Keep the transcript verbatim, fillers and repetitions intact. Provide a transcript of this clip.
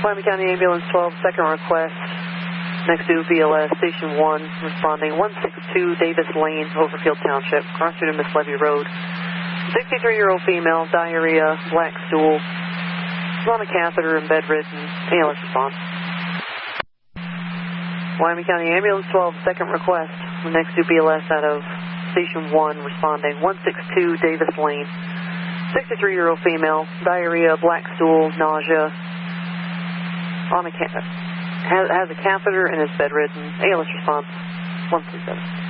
Miami County Ambulance twelve, second request. Next to B L S, Station one, responding one six two Davis Lane, Overfield Township, cross street of Miss Levy Road. sixty-three-year-old female, diarrhea, black stool, on a catheter and bedridden. A L S response. Miami County Ambulance twelve, second request. Next to B L S out of Station one, responding one six two Davis Lane. sixty-three-year-old female, diarrhea, black stool, nausea, on a catheter. Has, has a catheter and is bedridden. A L S response one three seven.